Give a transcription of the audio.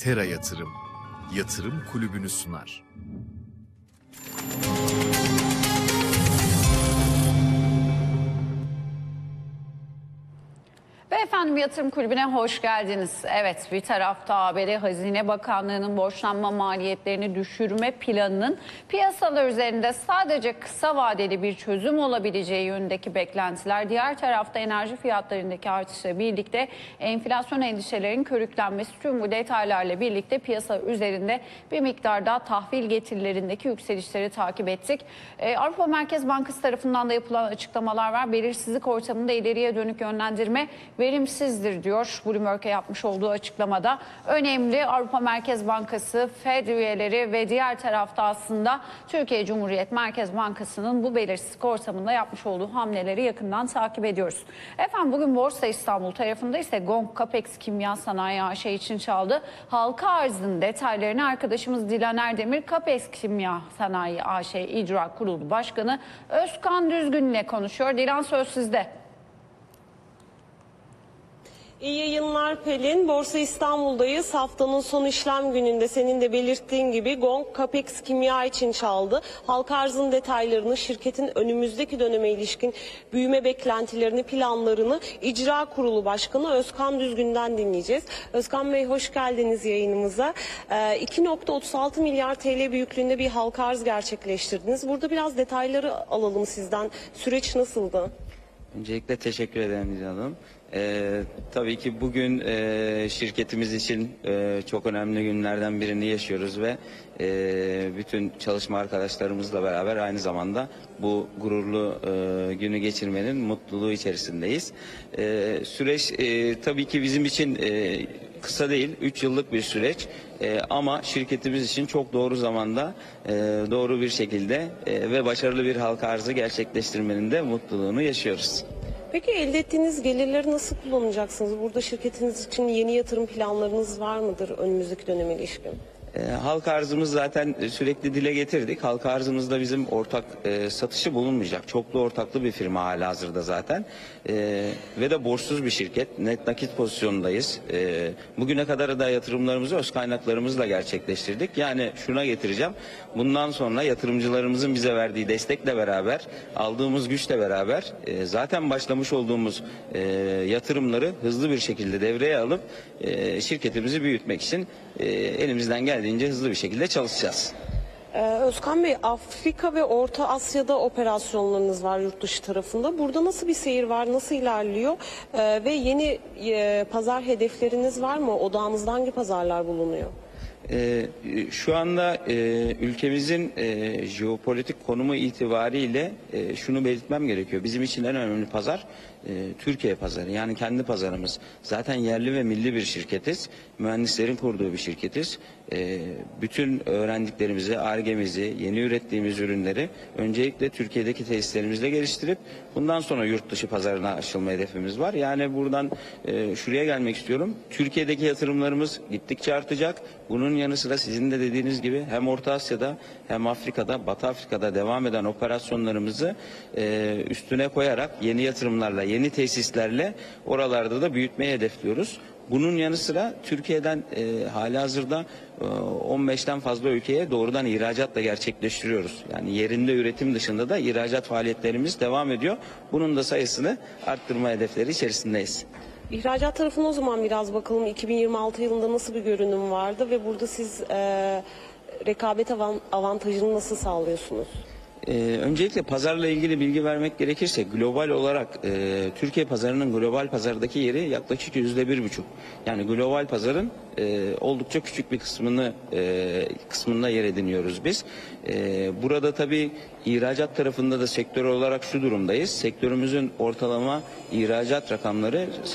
Tera Yatırım, Yatırım Kulübü'nü sunar. Efendim Yatırım Kulübü'ne hoş geldiniz. Evet, bir tarafta ABD Hazine Bakanlığı'nın borçlanma maliyetlerini düşürme planının piyasalar üzerinde sadece kısa vadeli bir çözüm olabileceği yönündeki beklentiler. Diğer tarafta enerji fiyatlarındaki artışla birlikte enflasyon endişelerinin körüklenmesi, tüm bu detaylarla birlikte piyasa üzerinde bir miktar daha tahvil getirilerindeki yükselişleri takip ettik. Avrupa Merkez Bankası tarafından da yapılan açıklamalar var. Belirsizlik ortamında ileriye dönük yönlendirme verimsizdir diyor Bloomberg'e yapmış olduğu açıklamada. Önemli, Avrupa Merkez Bankası, Fed üyeleri ve diğer tarafta aslında Türkiye Cumhuriyet Merkez Bankası'nın bu belirsizlik ortamında yapmış olduğu hamleleri yakından takip ediyoruz. Efendim bugün Borsa İstanbul tarafında ise GONG Capex Kimya Sanayi AŞ için çaldı. Halka arzın detaylarını arkadaşımız Dilan Erdemir, Capex Kimya Sanayi AŞ İcra Kurulu Başkanı Özkan Düzgün ile konuşuyor. Dilan, söz sizde. İyi yayınlar Pelin. Borsa İstanbul'dayız. Haftanın son işlem gününde senin de belirttiğin gibi GONG Capex Kimya için çaldı. Halka arzın detaylarını, şirketin önümüzdeki döneme ilişkin büyüme beklentilerini, planlarını İcra Kurulu Başkanı Özkan Düzgün'den dinleyeceğiz. Özkan Bey, hoş geldiniz yayınımıza. 2,36 milyar TL büyüklüğünde bir halka arz gerçekleştirdiniz. Burada biraz detayları alalım sizden. Süreç nasıldı? Öncelikle teşekkür ederim Dilan Hanım. Tabii ki bugün şirketimiz için çok önemli günlerden birini yaşıyoruz ve bütün çalışma arkadaşlarımızla beraber aynı zamanda bu gururlu günü geçirmenin mutluluğu içerisindeyiz. Süreç tabii ki bizim için kısa değil, 3 yıllık bir süreç ama şirketimiz için çok doğru zamanda, doğru bir şekilde ve başarılı bir halka arzı gerçekleştirmenin de mutluluğunu yaşıyoruz. Peki elde ettiğiniz gelirleri nasıl kullanacaksınız? Burada şirketiniz için yeni yatırım planlarınız var mıdır önümüzdeki döneme ilişkin? Halka arzımız zaten sürekli dile getirdik. Halka arzımızda bizim ortak satışı bulunmayacak. Çoklu ortaklı bir firma halihazırda zaten. Ve de borçsuz bir şirket. Net nakit pozisyondayız. Bugüne kadar da yatırımlarımızı öz kaynaklarımızla gerçekleştirdik. Yani şuna getireceğim. Bundan sonra yatırımcılarımızın bize verdiği destekle beraber, aldığımız güçle beraber zaten başlamış olduğumuz yatırımları hızlı bir şekilde devreye alıp şirketimizi büyütmek için elimizden geldiğince hızlı bir şekilde çalışacağız. Özkan Bey, Afrika ve Orta Asya'da operasyonlarınız var yurt dışı tarafında. Burada nasıl bir seyir var, nasıl ilerliyor ve yeni pazar hedefleriniz var mı? Odağınızda hangi pazarlar bulunuyor? Şu anda ülkemizin jeopolitik konumu itibariyle şunu belirtmem gerekiyor. Bizim için en önemli pazar Türkiye pazarı, yani kendi pazarımız. Zaten yerli ve milli bir şirketiz. Mühendislerin kurduğu bir şirketiz. Bütün öğrendiklerimizi, Ar-Ge'mizi, yeni ürettiğimiz ürünleri öncelikle Türkiye'deki tesislerimizde geliştirip bundan sonra yurt dışı pazarına açılma hedefimiz var. Yani buradan şuraya gelmek istiyorum. Türkiye'deki yatırımlarımız gittikçe artacak. Bunun yanı sıra sizin de dediğiniz gibi hem Orta Asya'da hem Afrika'da, Batı Afrika'da devam eden operasyonlarımızı üstüne koyarak yeni yatırımlarla, yeni tesislerle oralarda da büyütmeyi hedefliyoruz. Bunun yanı sıra Türkiye'den halihazırda 15'ten fazla ülkeye doğrudan ihracat da gerçekleştiriyoruz. Yani yerinde üretim dışında da ihracat faaliyetlerimiz devam ediyor. Bunun da sayısını arttırma hedefleri içerisindeyiz. İhracat tarafına o zaman biraz bakalım. 2026 yılında nasıl bir görünüm vardı ve burada siz rekabet avantajını nasıl sağlıyorsunuz? Öncelikle pazarla ilgili bilgi vermek gerekirse global olarak Türkiye pazarının global pazardaki yeri yaklaşık %1,5. Yani global pazarın oldukça küçük bir kısmında yer ediniyoruz biz. Burada tabii ihracat tarafında da sektör olarak şu durumdayız. Sektörümüzün ortalama ihracat rakamları